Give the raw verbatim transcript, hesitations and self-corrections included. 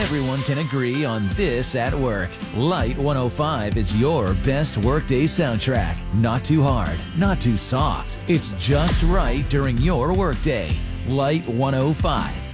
everyone can agree on this at work. Light one oh five is your best workday soundtrack. Not too hard, not too soft. It's just right during your workday. Light one oh five.